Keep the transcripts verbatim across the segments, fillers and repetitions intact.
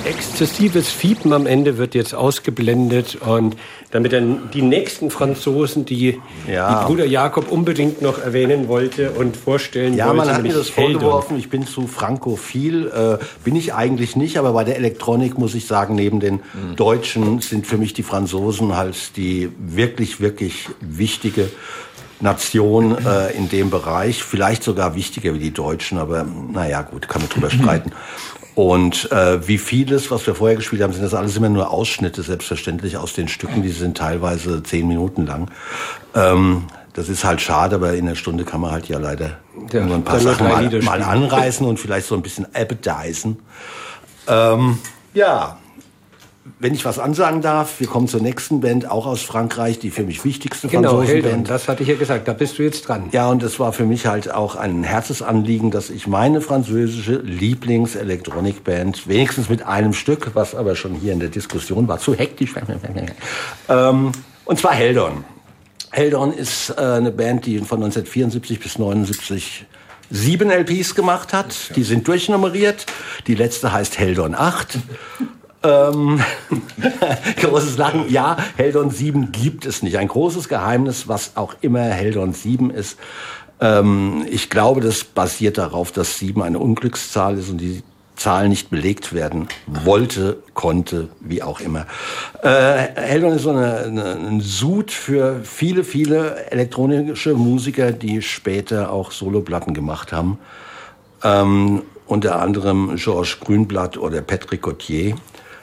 exzessives Fiepen am Ende wird jetzt ausgeblendet und damit dann die nächsten Franzosen, die, ja. die Bruder Jakob unbedingt noch erwähnen wollte und vorstellen ja, wollte. Ja, man hat mir das vorgeworfen, ich bin zu frankophil, äh, bin ich eigentlich nicht, aber bei der Elektronik muss ich sagen, neben den mhm. Deutschen sind für mich die Franzosen halt die wirklich, wirklich wichtige Nation äh, in dem Bereich, vielleicht sogar wichtiger wie die Deutschen, aber naja gut, kann man drüber streiten. Und äh, wie vieles, was wir vorher gespielt haben, sind das alles immer nur Ausschnitte, selbstverständlich, aus den Stücken, die sind teilweise zehn Minuten lang. Ähm, das ist halt schade, aber in einer Stunde kann man halt ja leider ja, nur ein paar Sachen mal, mal anreißen und vielleicht so ein bisschen appetisen. Ähm, ja, wenn ich was ansagen darf, wir kommen zur nächsten Band, auch aus Frankreich, die für mich wichtigste genau, Franzosenband. Heldon, das hatte ich ja gesagt, da bist du jetzt dran. Ja, und es war für mich halt auch ein Herzensanliegen, dass ich meine französische Lieblings-Elektronikband, wenigstens mit einem Stück, was aber schon hier in der Diskussion war, zu hektisch, ähm, und zwar Heldon. Heldon ist äh, eine Band, die von neunzehnhundertvierundsiebzig bis neunundsiebzig sieben L Ps gemacht hat. Die sind durchnummeriert. Die letzte heißt Heldon acht. Ähm, großes Lachen. Ja, Heldon sieben gibt es nicht. Ein großes Geheimnis, was auch immer Heldon sieben ist. Ähm, ich glaube, das basiert darauf, dass sieben eine Unglückszahl ist und die Zahl nicht belegt werden wollte, konnte, wie auch immer. Äh, Heldon ist so eine, eine, ein Sud für viele, viele elektronische Musiker, die später auch Soloplatten gemacht haben. Ähm, unter anderem Georges Grünblatt oder Patrick Gauthier.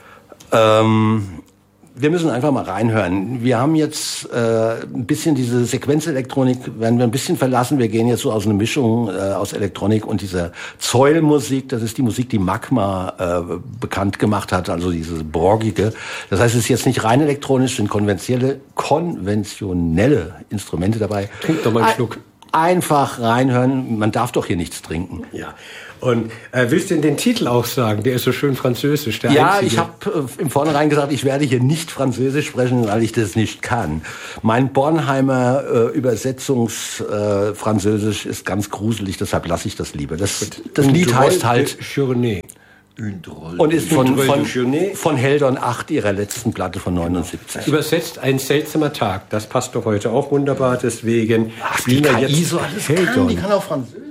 Ähm, wir müssen einfach mal reinhören. Wir haben jetzt äh, ein bisschen diese Sequenzelektronik, werden wir ein bisschen verlassen. Wir gehen jetzt so aus einer Mischung äh, aus Elektronik und dieser Zoil-Musik. Das ist die Musik, die Magma äh, bekannt gemacht hat, also diese borgige. Das heißt, es ist jetzt nicht rein elektronisch, sind konventionelle, konventionelle Instrumente dabei. Trink doch mal einen Schluck. Einfach reinhören. Man darf doch hier nichts trinken. Ja. Und äh, willst du denn den Titel auch sagen? Der ist so schön französisch. Der ja, einzige. Ich habe äh, im Vornherein gesagt, ich werde hier nicht Französisch sprechen, weil ich das nicht kann. Mein Bornheimer äh, Übersetzungsfranzösisch äh, ist ganz gruselig, deshalb lasse ich das lieber. Das, das Lied heißt halt Journée. Und ist von, von, von Heldon acht, ihrer letzten Platte von neunundsiebzig. Übersetzt ein seltsamer Tag. Das passt doch heute auch wunderbar. Deswegen Ach, spielen wir jetzt so alles Heldon. Kann, die kann auch Französisch.